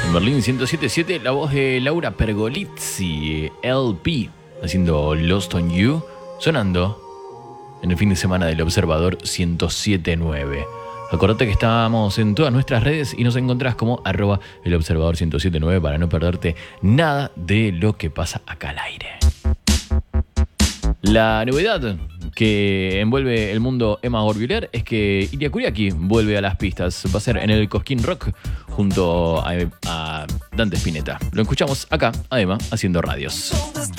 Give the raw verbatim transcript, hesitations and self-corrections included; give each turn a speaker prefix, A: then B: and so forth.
A: Berlín ciento siete punto siete, la voz de Laura Pergolizzi, L P, haciendo Lost on You, sonando en el fin de semana del Observador ciento siete punto nueve. Acordate que estamos en todas nuestras redes y nos encontrás como arroba el Observador ciento siete punto nueve para no perderte nada de lo que pasa acá al aire. La novedad que envuelve el mundo Emma Orbiler es que Ilia Kuriaki vuelve a las pistas. Va a ser en el Cosquín Rock junto a, a Dante Spinetta. Lo escuchamos acá, a Emma, haciendo radios.